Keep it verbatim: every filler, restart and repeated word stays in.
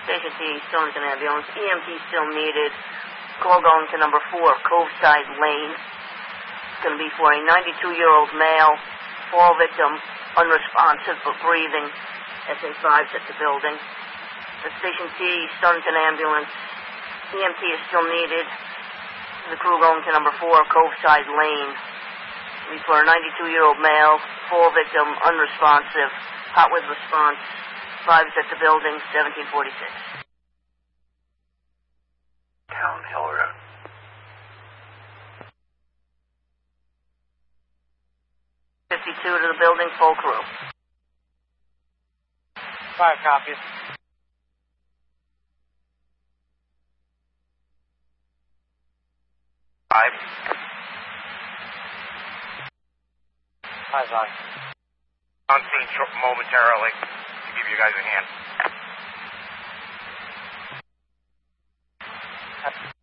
Station T, Stonington Ambulance. E M T still needed. Call going to number four, Coveside Lane. It's going to be for a ninety-two-year-old male, fall victim, unresponsive but breathing. S A five's at the building. The Station T, Stonington Ambulance. E M T is still needed. The crew going to number four, Coveside Lane. It'll be for a ninety-two-year-old male, fall victim, unresponsive, hot with response. Five's at the building, seventeen forty-six. Town Hill Road. fifty-two to the building, full crew. Five copies. Five. Five on. On scene short momentarily to give you guys a hand.